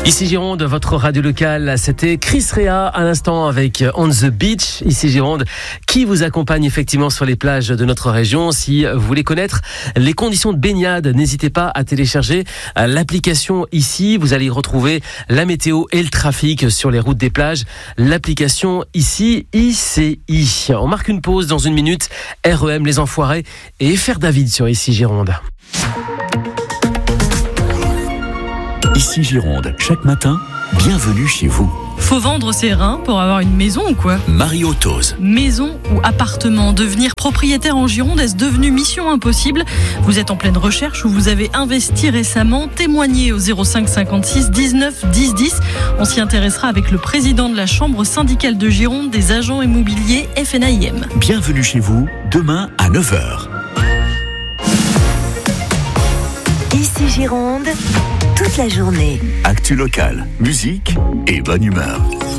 Ici Gironde, votre radio locale, c'était Chris Rea à l'instant avec On the Beach. Ici Gironde, qui vous accompagne effectivement sur les plages de notre région. Si vous voulez connaître les conditions de baignade, n'hésitez pas à télécharger l'application ici. Vous allez y retrouver la météo et le trafic sur les routes des plages. L'application ici, ICI. On marque une pause dans une minute. REM, les Enfoirés et FR David sur Ici Gironde. Ici Gironde, chaque matin, bienvenue chez vous. Faut vendre ses reins pour avoir une maison ou quoi ? Mario Tose. Maison ou appartement, devenir propriétaire en Gironde, est-ce devenu mission impossible ? Vous êtes en pleine recherche ou vous avez investi récemment ? Témoignez au 05 56 19 10 10. On s'y intéressera avec le président de la Chambre syndicale de Gironde des agents immobiliers FNAIM. Bienvenue chez vous, demain à 9h. Ici Gironde, toute la journée. Actu locale, musique et bonne humeur.